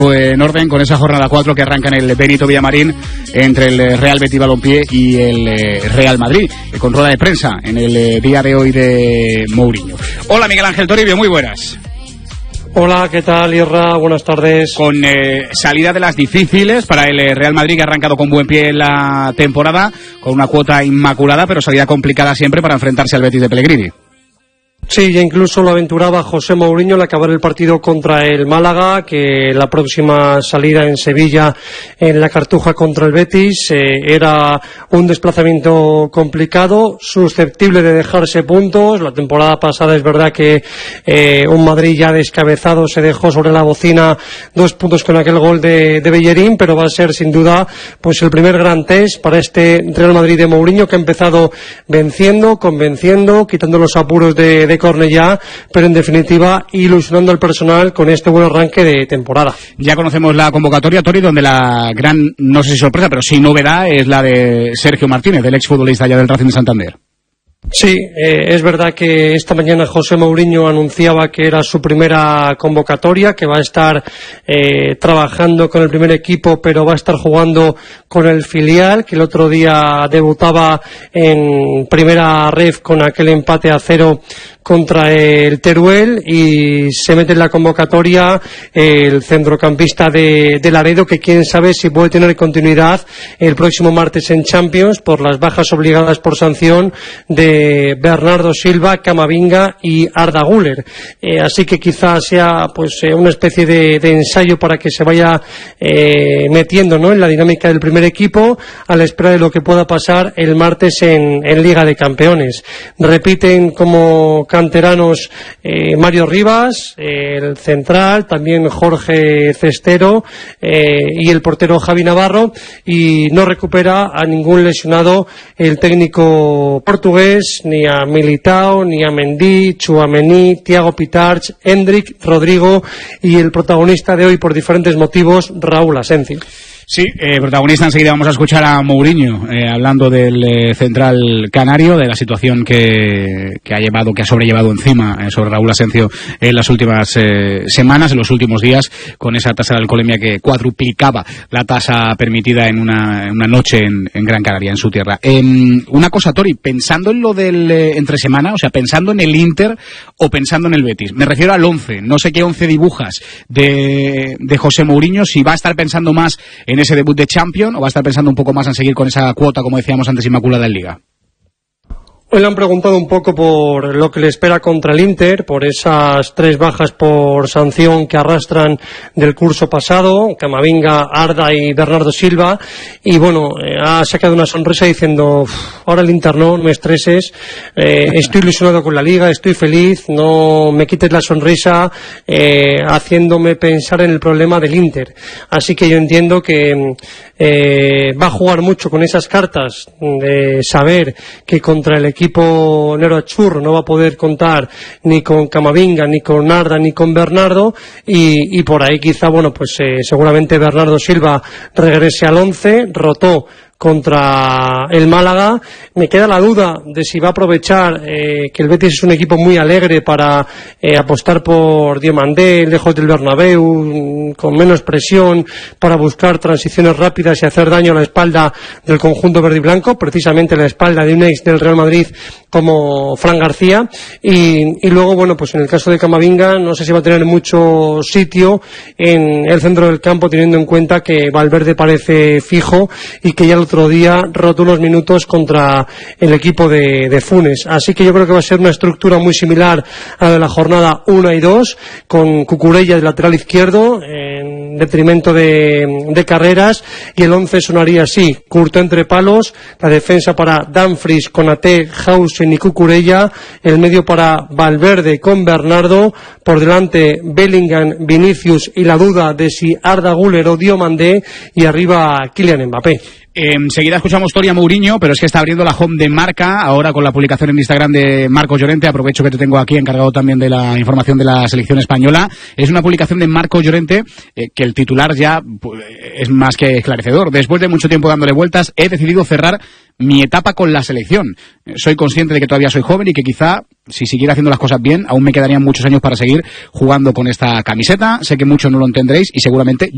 En orden con esa jornada 4 que arranca en el Benito Villamarín entre el Real Betis Balompié y el Real Madrid, con rueda de prensa en el día de hoy de Mourinho. Hola Miguel Ángel Toribio, muy buenas. Hola, ¿qué tal, Irra? Buenas tardes. Con salida de las difíciles para el Real Madrid, que ha arrancado con buen pie en la temporada, con una cuota inmaculada, pero salida complicada siempre para enfrentarse al Betis de Pellegrini. Sí, ya incluso lo aventuraba José Mourinho al acabar el partido contra el Málaga, que la próxima salida en Sevilla, en la Cartuja contra el Betis, era un desplazamiento complicado, susceptible de dejarse puntos. La temporada pasada es verdad que un Madrid ya descabezado se dejó sobre la bocina 2 puntos con aquel gol de Bellerín, pero va a ser sin duda pues el primer gran test para este Real Madrid de Mourinho, que ha empezado venciendo, convenciendo, quitando los apuros de Cornellá, pero en definitiva ilusionando al personal con este buen arranque de temporada. Ya conocemos la convocatoria, Tori, donde la gran, no sé si sorpresa, pero sí novedad es la de Sergio Martínez, del exfutbolista ya del Racing de Santander. Sí, es verdad que esta mañana José Mourinho anunciaba que era su primera convocatoria, que va a estar trabajando con el primer equipo, pero va a estar jugando con el filial, que el otro día debutaba en primera ref con aquel empate a 0 contra el Teruel, y se mete en la convocatoria el centrocampista de Laredo, que quién sabe si puede tener continuidad el próximo martes en Champions por las bajas obligadas por sanción de Bernardo Silva, Camavinga y Arda Güler. Así que quizás sea pues una especie de ensayo para que se vaya metiendo, ¿no?, en la dinámica del primer equipo, a la espera de lo que pueda pasar el martes en Liga de Campeones. Repiten como canteranos Mario Rivas, el central, también Jorge Cestero y el portero Javi Navarro, y no recupera a ningún lesionado el técnico portugués, ni a Militao, ni a Mendy, Tchouaméni, Thiago Pitarch, Hendrik, Rodrigo y el protagonista de hoy por diferentes motivos, Raúl Asencio. Sí, protagonista. Enseguida vamos a escuchar a Mourinho hablando del central canario, de la situación que ha sobrellevado encima sobre Raúl Asencio en las últimas semanas, en los últimos días, con esa tasa de alcoholemia que cuadruplicaba la tasa permitida en una noche en Gran Canaria, en su tierra. Una cosa, Tori, pensando en lo del entre semana, o sea, pensando en el Inter o pensando en el Betis, me refiero al 11, no sé qué 11 dibujas de José Mourinho, si va a estar pensando más en ese debut de Champions o va a estar pensando un poco más en seguir con esa cuota, como decíamos antes, inmaculada en Liga. Hoy le han preguntado un poco por lo que le espera contra el Inter, por esas 3 bajas por sanción que arrastran del curso pasado, Camavinga, Arda y Bernardo Silva, y bueno, ha sacado una sonrisa diciendo: ahora el Inter no me estreses, estoy ilusionado con la Liga, estoy feliz, no me quites la sonrisa haciéndome pensar en el problema del Inter. Así que yo entiendo que va a jugar mucho con esas cartas de saber que contra el equipo Nero Achurro no va a poder contar ni con Camavinga, ni con Arda, ni con Bernardo, y por ahí quizá, bueno, pues seguramente Bernardo Silva regrese al 11, rotó contra el Málaga. Me queda la duda de si va a aprovechar que el Betis es un equipo muy alegre para apostar por Diomandé, lejos del Bernabéu, con menos presión, para buscar transiciones rápidas y hacer daño a la espalda del conjunto verde y blanco, precisamente la espalda de un ex del Real Madrid como Fran García, y luego, bueno, pues en el caso de Camavinga no sé si va a tener mucho sitio en el centro del campo, teniendo en cuenta que Valverde parece fijo y que ya el otro día rotó unos minutos contra el equipo de Funes. Así que yo creo que va a ser una estructura muy similar a la de la jornada 1 y 2, con Cucurella de lateral izquierdo en detrimento de Carreras, y el 11 sonaría así: Courtois entre palos, la defensa para Dumfries, Konaté, Hausen y Cucurella, el medio para Valverde con Bernardo, por delante Bellingham, Vinicius y la duda de si Arda Güler o Diomandé, y arriba Kylian Mbappé. Enseguida escuchamos Tori a Mourinho, pero es que está abriendo la home de Marca ahora con la publicación en Instagram de Marcos Llorente. Aprovecho que te tengo aquí encargado también de la información de la selección española. Es una publicación de Marcos Llorente que el titular ya es más que esclarecedor. Después de mucho tiempo dándole vueltas, he decidido cerrar mi etapa con la selección. Soy consciente de que todavía soy joven y que quizá, si siguiera haciendo las cosas bien, aún me quedarían muchos años para seguir jugando con esta camiseta. Sé que muchos no lo entenderéis y seguramente